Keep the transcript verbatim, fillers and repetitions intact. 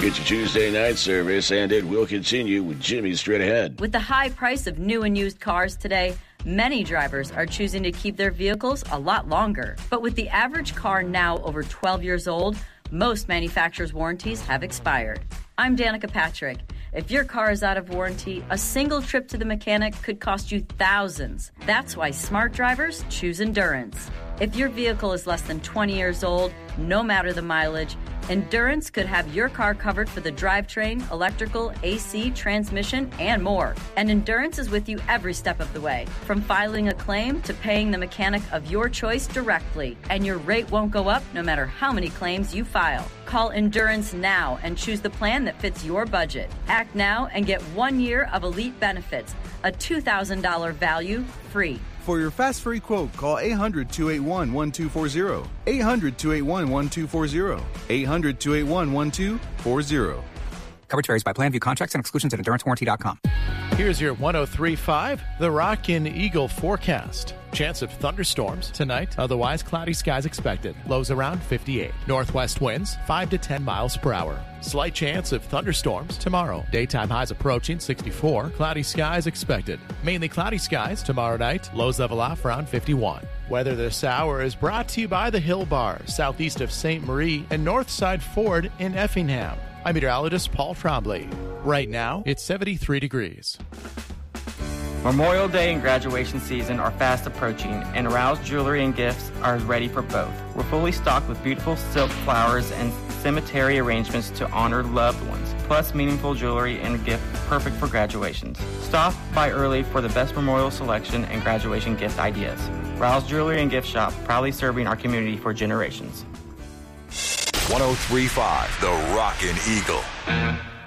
It's a Tuesday night service, and it will continue with Jimmy straight ahead. With the high price of new and used cars today, many drivers are choosing to keep their vehicles a lot longer. But with the average car now over twelve years old, most manufacturers' warranties have expired. I'm Danica Patrick. If your car is out of warranty, a single trip to the mechanic could cost you thousands. That's why smart drivers choose Endurance. If your vehicle is less than twenty years old, no matter the mileage, Endurance could have your car covered for the drivetrain, electrical, A C, transmission, and more. And Endurance is with you every step of the way, from filing a claim to paying the mechanic of your choice directly. And your rate won't go up no matter how many claims you file. Call Endurance now and choose the plan that fits your budget. Act now and get one year of elite benefits, a two thousand dollars value free. For your fast free quote, call eight hundred, two eight one, one two four zero. eight hundred, two eight one, one two four zero. eight hundred, two eight one, one two four zero. Coverage varies by plan. View contracts and exclusions at endurance warranty dot com. Here's your one oh three point five, the Rockin' Eagle forecast. Chance of thunderstorms tonight, otherwise cloudy skies expected. Lows around fifty-eight. Northwest winds five to ten miles per hour. Slight chance of thunderstorms tomorrow. Daytime highs approaching sixty-four. Cloudy skies expected. Mainly cloudy skies tomorrow night. Lows level off around fifty-one. Weather this hour is brought to you by the Hill Bar, southeast of Saint Marie, and Northside Ford in Effingham. I'm meteorologist Paul Trombley. Right now, it's seventy-three degrees. Memorial Day and graduation season are fast approaching, and Rouse Jewelry and Gifts are ready for both. We're fully stocked with beautiful silk flowers and cemetery arrangements to honor loved ones, plus meaningful jewelry and gift perfect for graduations. Stop by early for the best memorial selection and graduation gift ideas. Rouse Jewelry and Gift Shop, proudly serving our community for generations. one oh three point five, the Rockin' Eagle.